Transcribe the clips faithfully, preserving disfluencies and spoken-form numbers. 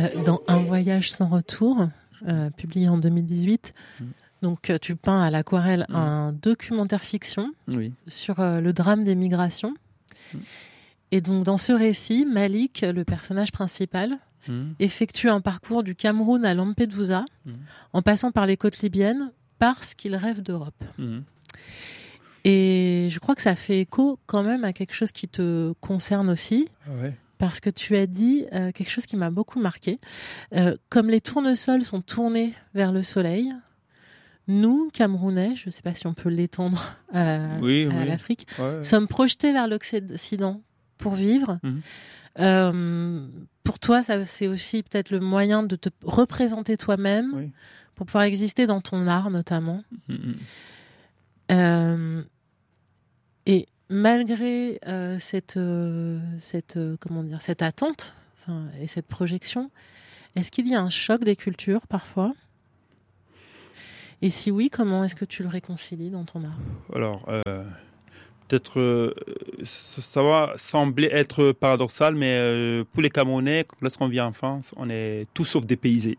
euh, dans Un voyage sans retour, euh, publié en deux mille dix-huit. Mmh. Donc, euh, tu peins à l'aquarelle mmh. un documentaire fiction oui. sur euh, le drame des migrations. Mmh. Et donc, dans ce récit, Malik, le personnage principal, mmh. effectue un parcours du Cameroun à Lampedusa, mmh. en passant par les côtes libyennes, parce qu'il rêve d'Europe. Mmh. Et je crois que ça fait écho quand même à quelque chose qui te concerne aussi. Ouais. Parce que tu as dit euh, quelque chose qui m'a beaucoup marqué. Euh, comme les tournesols sont tournés vers le soleil, nous, Camerounais, je ne sais pas si on peut l'étendre à, oui, à oui. l'Afrique, ouais. sommes projetés vers l'Occident pour vivre. Mmh. Euh, pour toi, ça, c'est aussi peut-être le moyen de te représenter toi-même, oui. pour pouvoir exister dans ton art notamment. Mmh. Euh, et malgré euh, cette, euh, cette, euh, comment dire, cette attente et cette projection, est-ce qu'il y a un choc des cultures parfois ? Et si oui, comment est-ce que tu le réconcilies dans ton art ? Alors, euh, peut-être, euh, ça va sembler être paradoxal, mais euh, pour les Camerounais, lorsqu'on vient en France, on est tous sauf dépaysés.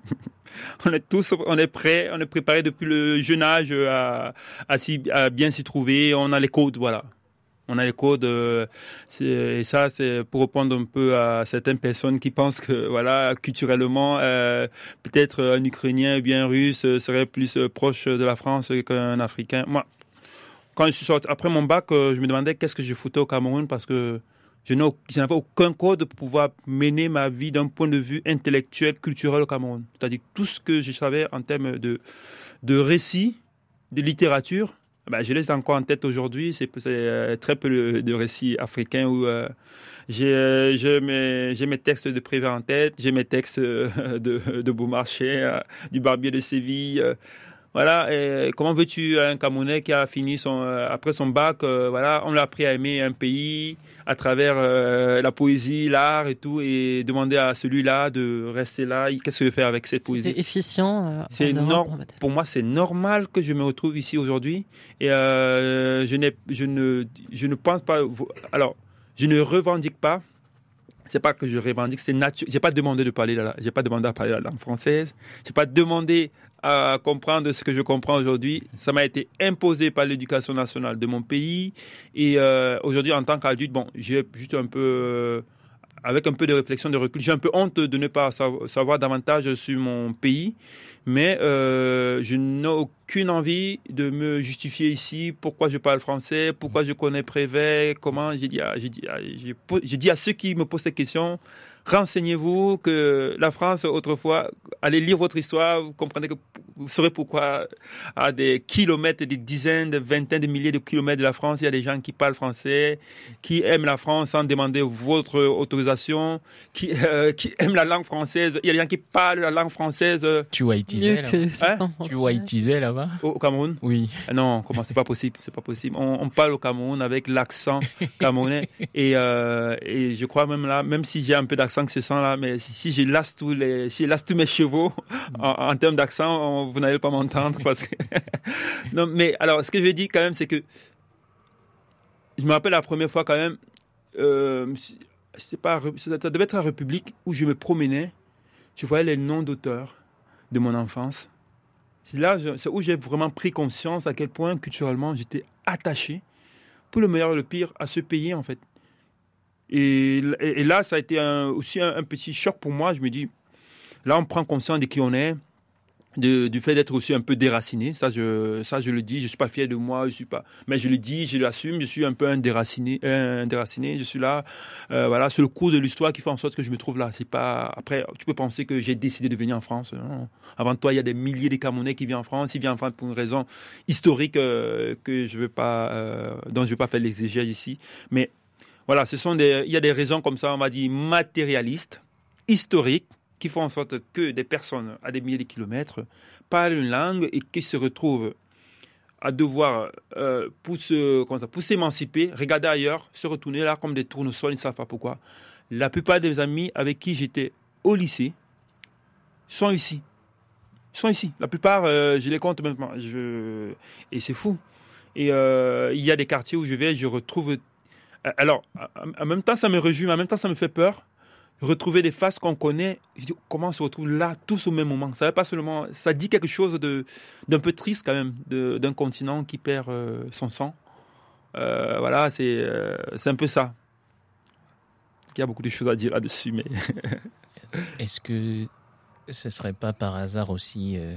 On est tous, on est prêts, on est préparé depuis le jeune âge à, à, s'y, à bien s'y trouver. On a les codes, voilà. On a les codes, euh, c'est, et ça, c'est pour répondre un peu à certaines personnes qui pensent que, voilà, culturellement, euh, peut-être un Ukrainien ou bien un Russe serait plus proche de la France qu'un Africain. Moi, quand je suis sorti, après mon bac, je me demandais qu'est-ce que je foutais au Cameroun parce que je n'avais aucun code pour pouvoir mener ma vie d'un point de vue intellectuel, culturel au Cameroun. C'est-à-dire tout ce que je savais en termes de, de récits, de littérature, ben, je laisse encore en tête aujourd'hui. C'est, c'est très peu de récits africains où euh, j'ai, euh, j'ai, mes, j'ai mes textes de Prévert en tête, j'ai mes textes euh, de, de Beaumarchais, euh, du Barbier de Séville. Euh, Voilà, et comment veux-tu un Camerounais qui a fini son euh, après son bac, euh, voilà, on l'a appris à aimer un pays à travers euh, la poésie, l'art et tout, et demander à celui-là de rester là, qu'est-ce qu'il veut faire avec cette poésie ? C'est efficient. Euh, c'est nor- pour moi, c'est normal que je me retrouve ici aujourd'hui, et euh, je n'ai, je ne, je ne pense pas. Alors, je ne revendique pas. C'est pas que je revendique, c'est naturel. J'ai pas demandé de parler là, j'ai pas demandé à parler la langue française. J'ai pas demandé à comprendre ce que je comprends aujourd'hui. Ça m'a été imposé par l'éducation nationale de mon pays. Et euh, aujourd'hui, en tant qu'adulte, bon, j'ai juste un peu, euh, avec un peu de réflexion, de recul, j'ai un peu honte de ne pas savoir davantage sur mon pays. Mais euh, je n'ai aucune envie de me justifier ici pourquoi je parle français, pourquoi je connais Prévert, comment. J'ai dit à, j'ai dit à, j'ai, j'ai dit à ceux qui me posent ces questions, renseignez-vous que la France, autrefois, allez lire votre histoire, vous comprenez que vous saurez pourquoi à des kilomètres, des dizaines, des vingtaines de milliers de kilomètres de la France, il y a des gens qui parlent français, qui aiment la France sans demander votre autorisation, qui, euh, qui aiment la langue française. Il y a des gens qui parlent la langue française. Tu whiteisais là-bas hein Tu whiteisais là-bas au, au Cameroun? Oui. Non, comment, c'est pas possible, c'est pas possible. On, on parle au Cameroun avec l'accent camerounais et, euh, et je crois même là, même si j'ai un peu d'accent que ce sent là, mais si, si je lasse tous les, si je lasse tous mes chevaux en, en termes d'accent, on, vous n'allez pas m'entendre parce que non, mais alors ce que je veux dire quand même, c'est que je me rappelle la première fois quand même, euh, c'est pas, ça devait être la République où je me promenais, je voyais les noms d'auteurs de mon enfance. C'est là, c'est où j'ai vraiment pris conscience à quel point culturellement j'étais attaché, pour le meilleur et le pire, à ce pays en fait. Et, et, et là, ça a été un, aussi un, un petit choc pour moi. Je me dis, là, on prend conscience de qui on est, de, du fait d'être aussi un peu déraciné. Ça, je, ça, je le dis. Je suis pas fier de moi. Je suis pas, mais je le dis, je l'assume. Je suis un peu un déraciné. Un déraciné. Je suis là. Euh, voilà, c'est le cours de l'histoire qui fait en sorte que je me trouve là. C'est pas. Après, tu peux penser que j'ai décidé de venir en France. Non. Avant toi, il y a des milliers de Camerounais qui viennent en France. Ils viennent en France pour une raison historique euh, que je veux pas, euh, dont je veux pas faire l'exégèse ici. Mais voilà, ce sont des, il y a des raisons comme ça, on va dire matérialistes, historiques, qui font en sorte que des personnes à des milliers de kilomètres parlent une langue et qui se retrouvent à devoir, euh, pour, se, comment ça, pour s'émanciper, regarder ailleurs, se retourner là comme des tournesols, ils ne savent pas pourquoi. La plupart des amis avec qui j'étais au lycée sont ici. Ils sont ici. La plupart, euh, je les compte maintenant. Je... Et c'est fou. Et euh, il y a des quartiers où je vais, je retrouve... Alors, en même temps, ça me réjouit, mais en même temps, ça me fait peur. retrouver des faces qu'on connaît, comment on se retrouve là, tous au même moment. Ça, pas seulement, ça dit quelque chose de, d'un peu triste quand même, de, d'un continent qui perd euh, son sang. Euh, voilà, c'est, euh, c'est un peu ça. Il y a beaucoup de choses à dire là-dessus, mais... Est-ce que ce ne serait pas par hasard aussi euh,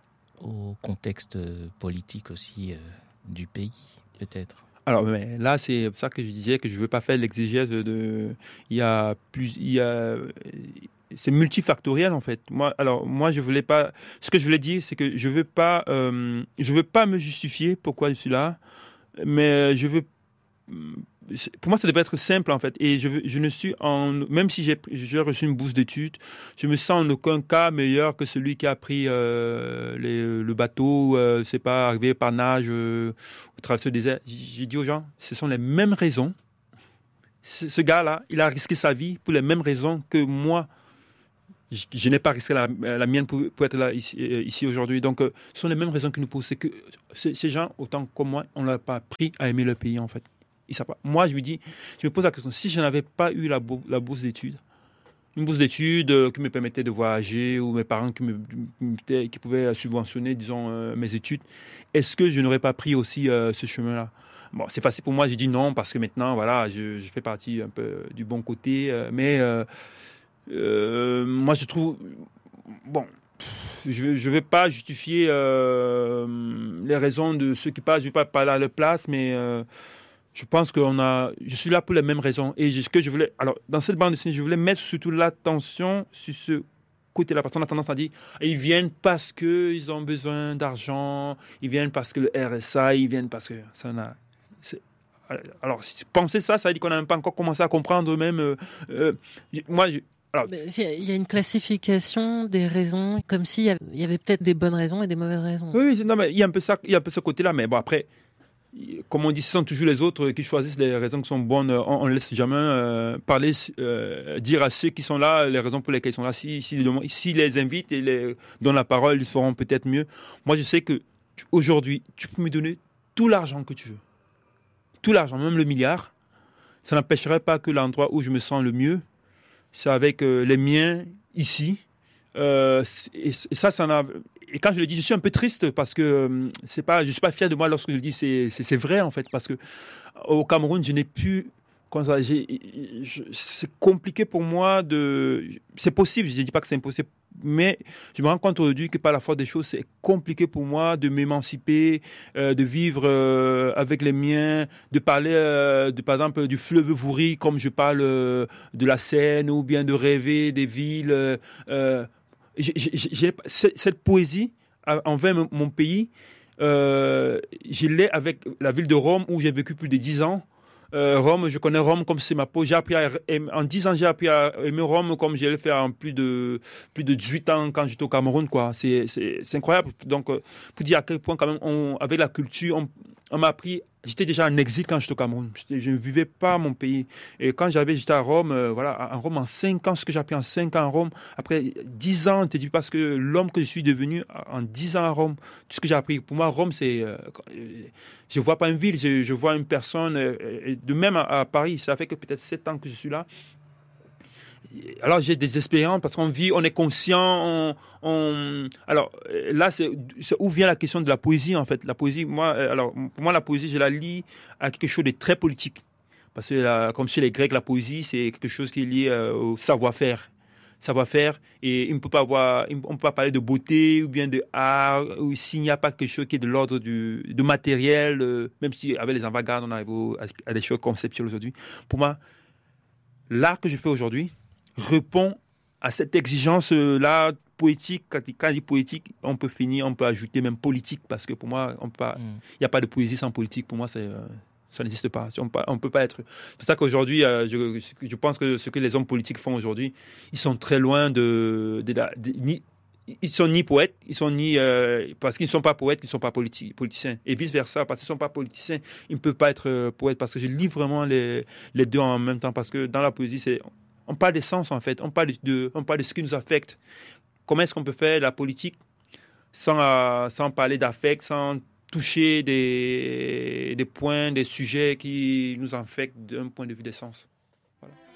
au contexte politique aussi euh, du pays, peut-être ? Alors, mais là, c'est pour ça que je disais que je ne veux pas faire l'exégèse de... Il y a plus... Il y a... C'est multifactoriel, en fait. Moi, alors, moi, je voulais pas... Ce que je voulais dire, c'est que je ne veux pas... Euh, je veux pas me justifier pourquoi je suis là, mais je veux... Pour moi, ça devait être simple, en fait. Et je, je ne suis en... Même si j'ai, j'ai reçu une bourse d'études, je me sens en aucun cas meilleur que celui qui a pris euh, les, le bateau, euh, c'est pas arrivé par nage, euh, au traverser le désert. J'ai dit aux gens, ce sont les mêmes raisons. Ce, ce gars-là, il a risqué sa vie pour les mêmes raisons que moi. Je, je n'ai pas risqué la, la mienne pour, pour être là ici, ici aujourd'hui. Donc, euh, ce sont les mêmes raisons qui nous posent. C'est que ces, ces gens, autant comme moi, on ne l'a pas appris à aimer leur pays, en fait. Pas. Moi, je me dis, je me pose la question, si je n'avais pas eu la, bou- la bourse d'études, une bourse d'études euh, qui me permettait de voyager, ou mes parents qui, me, qui pouvaient subventionner, disons, euh, mes études, est-ce que je n'aurais pas pris aussi euh, ce chemin-là ? Bon, c'est facile pour moi, j'ai dit non, parce que maintenant, voilà, je, je fais partie un peu du bon côté, euh, mais euh, euh, moi, je trouve, bon, je ne vais pas justifier euh, les raisons de ceux qui passent, je ne vais pas parler à leur place, mais... Euh, Je pense qu'on a, je suis là pour les mêmes raisons. Et ce que je voulais, alors, dans cette bande dessinée, je voulais mettre surtout l'attention sur ce côté-là. Parce qu'on a tendance à dire, ils viennent parce qu'ils ont besoin d'argent, ils viennent parce que le R S A, ils viennent parce que ça n'a. C'est... Alors, penser ça, ça veut dire qu'on n'a même pas encore commencé à comprendre même. Euh, euh, moi, je... Alors, il y a une classification des raisons, comme s'il y avait, il y avait peut-être des bonnes raisons et des mauvaises raisons. Oui, non, mais il y a un peu ça, il y a un peu ce côté-là. Mais bon, après. Comme on dit, ce sont toujours les autres qui choisissent les raisons qui sont bonnes. On ne laisse jamais euh, parler, euh, dire à ceux qui sont là les raisons pour lesquelles ils sont là. S'ils si, si, si les invitent et les donnent la parole, ils feront peut-être mieux. Moi, je sais que tu, aujourd'hui, tu peux me donner tout l'argent que tu veux. Tout l'argent, même le milliard. Ça n'empêcherait pas que l'endroit où je me sens le mieux, c'est avec euh, les miens ici. Euh, et, et ça, ça n'a... Et quand je le dis, je suis un peu triste parce que euh, c'est pas, je suis pas fier de moi lorsque je le dis. C'est, c'est, c'est vrai en fait, parce que au Cameroun, je n'ai plus. Quand ça, j'ai, je, c'est compliqué pour moi de. C'est possible. Je ne dis pas que c'est impossible, mais je me rends compte aujourd'hui que par la force des choses, c'est compliqué pour moi de m'émanciper, euh, de vivre euh, avec les miens, de parler, euh, de par exemple, du fleuve Vouri comme je parle euh, de la Seine, ou bien de rêver des villes. Euh, J'ai, j'ai, j'ai, cette poésie envers mon pays, euh, je l'ai avec la ville de Rome où j'ai vécu plus de dix ans. Euh, Rome, je connais Rome comme c'est ma peau. J'ai appris à, en dix ans, j'ai appris à aimer Rome comme je l'ai fait en plus de, plus de dix-huit ans quand j'étais au Cameroun, quoi. C'est, c'est, c'est incroyable. Donc, pour dire à quel point, quand même, on, avec la culture, on, on m'a appris. J'étais déjà en exil quand j'étais au Cameroun. J'étais, je ne vivais pas mon pays. Et quand j'avais, j'étais à Rome, euh, voilà, en Rome en cinq ans, ce que j'ai appris en cinq ans en Rome. Après dix ans, on te dit parce que l'homme que je suis devenu en dix ans à Rome, tout ce que j'ai appris. Pour moi, Rome, c'est, euh, je vois pas une ville, je, je vois une personne. Euh, de même à, à Paris, ça fait que peut-être sept ans que je suis là. Alors j'ai des expériences parce qu'on vit, on est conscient. On, on... Alors là, c'est, c'est où vient la question de la poésie en fait. La poésie, moi, alors pour moi la poésie, je la lie à quelque chose de très politique. Parce que là, comme chez les Grecs, la poésie c'est quelque chose qui est lié euh, au savoir-faire, savoir-faire. Et il ne peut pas avoir, on ne peut pas parler de beauté ou bien de art ou s'il n'y a pas quelque chose qui est de l'ordre du de matériel. Euh, même si avec les avant-gardes on arrive au, à, à des choses conceptuelles aujourd'hui. Pour moi, l'art que je fais aujourd'hui répond à cette exigence-là poétique. Quand il dit poétique, on peut finir, on peut ajouter même politique, parce que pour moi, il n'y a pas de poésie sans politique. Pour moi, c'est, euh, ça n'existe pas. On ne peut pas être... C'est pour ça qu'aujourd'hui, euh, je, je pense que ce que les hommes politiques font aujourd'hui, ils sont très loin de... de, de, de ni, ils sont ni poètes, ils sont ni... Euh, parce qu'ils ne sont pas poètes, ils ne sont pas politi- politiciens. Et vice-versa, parce qu'ils ne sont pas politiciens, ils ne peuvent pas être euh, poètes, parce que je lis vraiment les, les deux en même temps, parce que dans la poésie, c'est... On parle d'essence, en fait. On parle de, on parle de ce qui nous affecte. Comment est-ce qu'on peut faire la politique sans, euh, sans parler d'affect, sans toucher des, des points, des sujets qui nous affectent d'un point de vue d'essence. Voilà.